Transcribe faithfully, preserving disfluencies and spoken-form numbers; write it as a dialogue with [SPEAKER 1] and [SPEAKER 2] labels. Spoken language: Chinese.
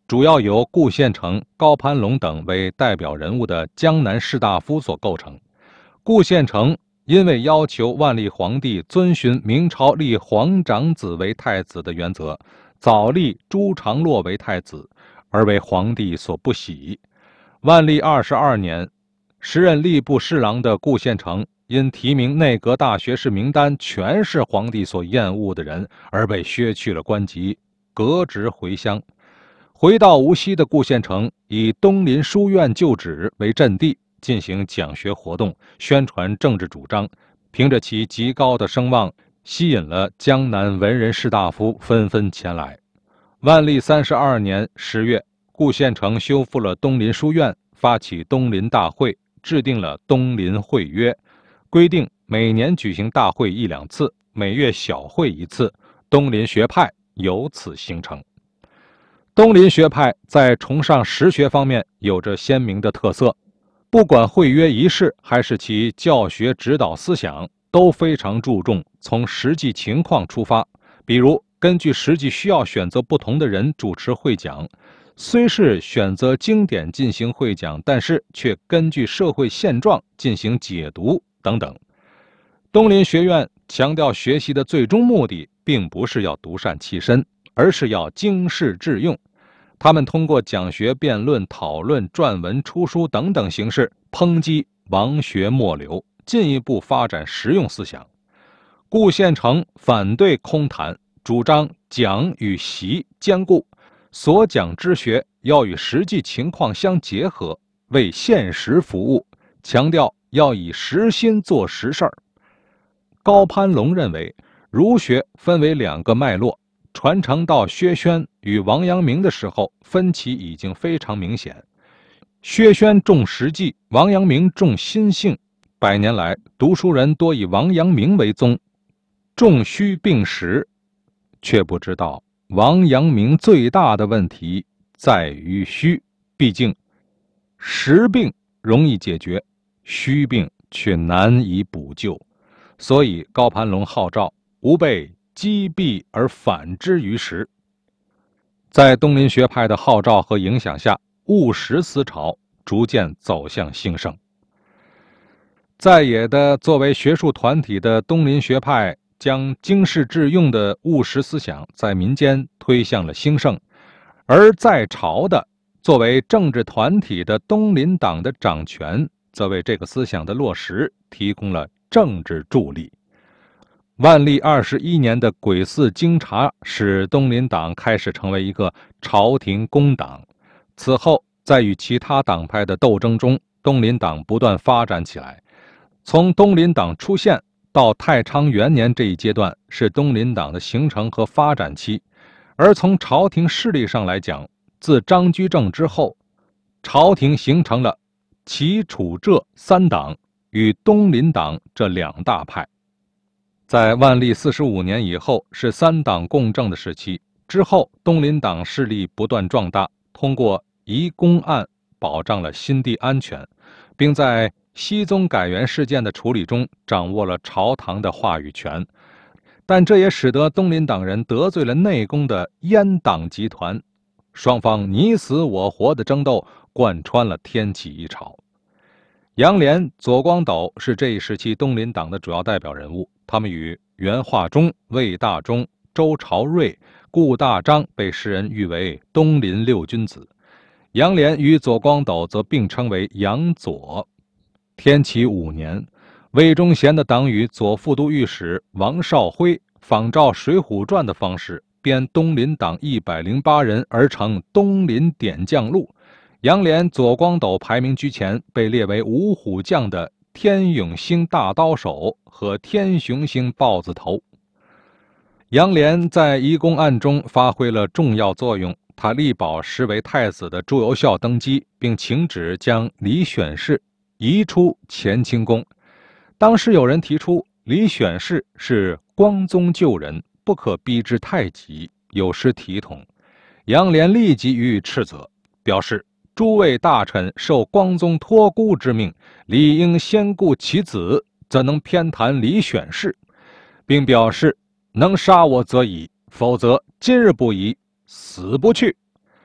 [SPEAKER 1] 主要由顾宪成、高攀龙等为代表人物的江南士大夫所构成。顾宪成因为要求万历皇帝遵循明朝立皇长子为太子的原则，早立朱常洛为太子，而为皇帝所不喜。万历二十二年，时任吏部侍郎的顾宪成因提名内阁大学士名单全是皇帝所厌恶的人，而被削去了官级，革职回乡。回到无锡的顾宪成以东林书院旧址为阵地，进行讲学活动，宣传政治主张，凭着其极高的声望，吸引了江南文人士大夫纷纷前来。万历三十二年十月，顾宪成修复了东林书院，发起东林大会，制定了东林会约，规定每年举行大会一两次，每月小会一次，东林学派由此形成。东林学派在崇尚实学方面有着鲜明的特色，不管会约仪式还是其教学指导思想，都非常注重从实际情况出发，比如根据实际需要选择不同的人主持会讲，虽是选择经典进行会讲，但是却根据社会现状进行解读等等。东林学院强调学习的最终目的并不是要独善其身，而是要经世致用。他们通过讲学、辩论、讨论、撰文、出书等等形式抨击王学末流，进一步发展实用思想。顾宪成反对空谈，主张讲与习兼顾，所讲之学要与实际情况相结合，为现实服务，强调要以实心做实事儿。高攀龙认为，儒学分为两个脉络，传承到薛轩与王阳明的时候，分歧已经非常明显。薛轩重实际，王阳明重心性。百年来，读书人多以王阳明为宗，重虚并实，却不知道王阳明最大的问题在于虚。毕竟，实病容易解决，虚病却难以补救。所以高攀龙号召吾辈积弊而反之于实。在东林学派的号召和影响下，务实思潮逐渐走向兴盛。在野的作为学术团体的东林学派，将经世致用的务实思想在民间推向了兴盛，而在朝的作为政治团体的东林党的掌权，则为这个思想的落实提供了政治助力。万历二十一年的癸巳京察使东林党开始成为一个朝廷公党。此后，在与其他党派的斗争中，东林党不断发展起来。从东林党出现到太昌元年这一阶段，是东林党的形成和发展期。而从朝廷势力上来讲，自张居正之后，朝廷形成了齐、楚、浙三党与东林党这两大派。在万历四十五年以后，是三党共政的时期。之后，东林党势力不断壮大，通过移公案保障了新地安全，并在熹宗改元事件的处理中掌握了朝堂的话语权。但这也使得东林党人得罪了内宫的阉党集团，双方你死我活的争斗贯穿了天启一朝。杨涟、左光斗是这一时期东林党的主要代表人物，他们与袁化忠、魏大忠、周朝瑞、顾大章被世人誉为东林六君子。杨涟与左光斗则并称为杨左。天启五年，魏忠贤的党羽左副都御史王绍辉仿照《水浒传》的方式编东林党一百零八人而成《东林点将录》。杨涟、左光斗排名居前，被列为五虎将的天永星大刀手和天雄星豹子头。杨涟在移宫案中发挥了重要作用，他力保实为太子的朱由校登基，并请旨将李选侍移出乾清宫。当时有人提出，李选侍是光宗旧人，不可逼之太急，有失体统。杨涟立即予以斥责，表示诸位大臣受光宗托孤之命，理应先顾其子，怎能偏袒李选侍？并表示能杀我则已，否则今日不移，死不去。